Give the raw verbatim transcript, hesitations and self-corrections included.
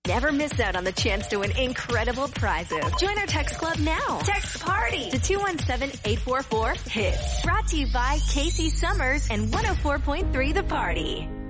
Never miss out on the chance to win incredible prizes. Join our text club now. Text PARTY to two one seven, eight four four, HITS. Brought to you by Casey Summers and one oh four point three The Party.